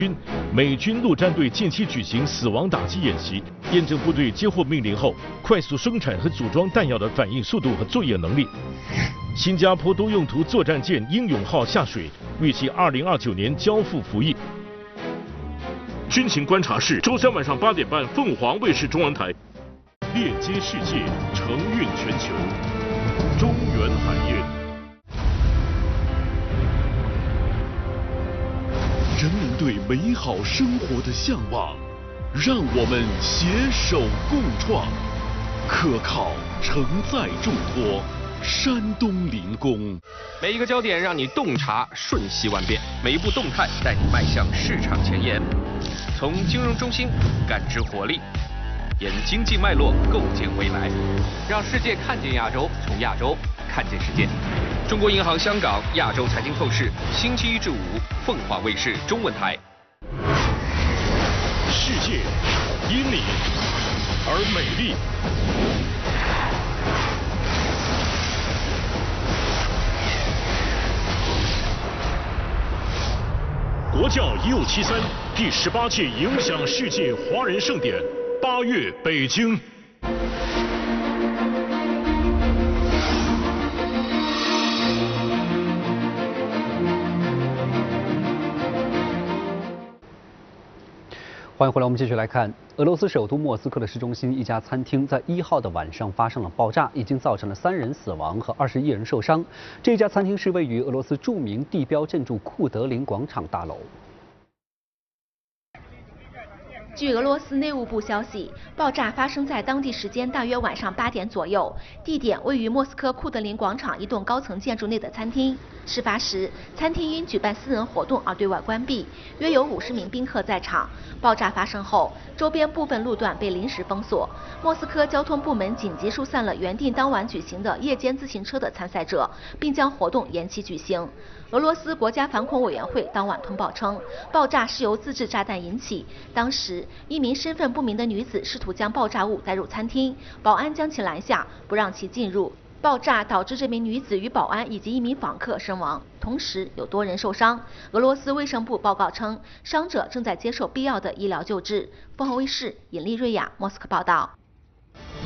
美军陆战队近期举行死亡打击演习，验证部队接获命令后快速生产和组装弹药的反应速度和作业能力。新加坡多用途作战舰英勇号下水，预计2029年交付服役。军情观察室，周三晚上8点半，凤凰卫视中文台。链接世界，承运全球，中原海运。 人们对美好生活的向往，让我们携手共创，可靠承载重托，山东临工。 每一个焦点让你洞察瞬息万变，每一步动态带你迈向市场前沿。从金融中心感知活力，沿经济脉络构建未来，让世界看见亚洲，从亚洲看见世界。中国银行香港亚洲财经透视，星期1至5，凤凰卫视中文台。 世界因你而美丽。国教1573第18届影响世界华人盛典8月北京。 欢迎回来，我们继续来看俄罗斯首都莫斯科的市中心一家餐厅在1号的晚上发生了爆炸，已经造成了3人死亡和21人受伤。这家餐厅是位于俄罗斯著名地标建筑库德林广场大楼。 据俄罗斯内务部消息，爆炸发生在当地时间大约晚上8点左右，地点位于莫斯科库德林广场一栋高层建筑内的餐厅。事发时，餐厅因举办私人活动而对外关闭，约有50名宾客在场。爆炸发生后，周边部分路段被临时封锁。莫斯科交通部门紧急疏散了原定当晚举行的夜间自行车的参赛者，并将活动延期举行。俄罗斯国家反恐委员会当晚通报称，爆炸是由自制炸弹引起。当时，一名身份不明的女子试图将爆炸物带入餐厅，保安将其拦下，不让其进入。爆炸导致这名女子与保安以及1名访客身亡，同时有多人受伤。俄罗斯卫生部报告称，伤者正在接受必要的医疗救治。凤凰卫视尹丽瑞亚莫斯科报道。